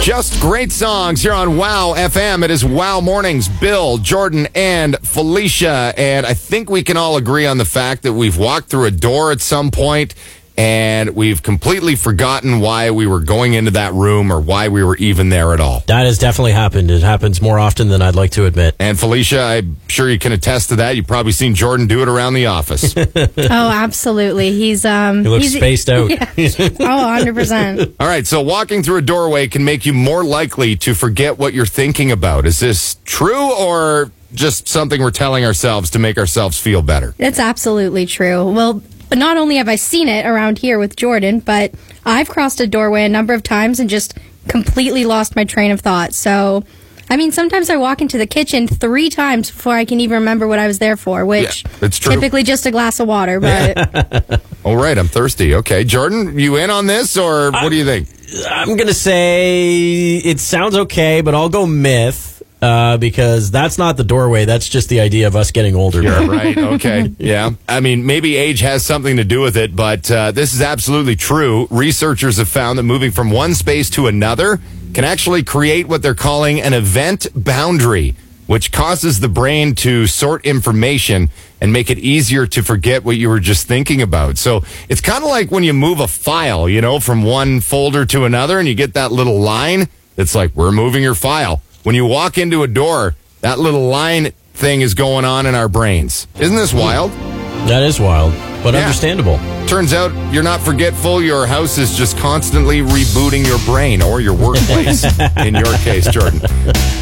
Just great songs here on Wow FM. It is Wow Mornings. Bill, Jordan, and Felicia. And I think we can all agree on the fact that we've walked through a door at some point and we've completely forgotten why we were going into that room or why we were even there at all. That has definitely happened. It happens more often than I'd like to admit. And Felicia, I'm sure you can attest to that. You've probably seen Jordan do it around the office. Oh, absolutely. He looks spaced out. Yeah. 100%. All right, so walking through a doorway can make you more likely to forget what you're thinking about. Is this true or just something we're telling ourselves to make ourselves feel better? It's absolutely true. Well, not only have I seen it around here with Jordan, but I've crossed a doorway a number of times and just completely lost my train of thought. So, I mean, sometimes I walk into the kitchen 3 times before I can even remember what I was there for, which it's true. Typically just a glass of water. But All right, I'm thirsty. Okay, Jordan, you in on this, or what do you think? I'm going to say it sounds okay, but I'll go myth. Because that's not the doorway. That's just the idea of us getting older. You're right. Okay. Yeah. I mean, maybe age has something to do with it, but this is absolutely true. Researchers have found that moving from one space to another can actually create what they're calling an event boundary, which causes the brain to sort information and make it easier to forget what you were just thinking about. So it's kind of like when you move a file, from one folder to another and you get that little line. It's like, we're moving your file. When you walk into a door, that little line thing is going on in our brains. Isn't this wild? That is wild, but understandable. Turns out you're not forgetful. Your house is just constantly rebooting your brain or your workplace, in your case, Jordan.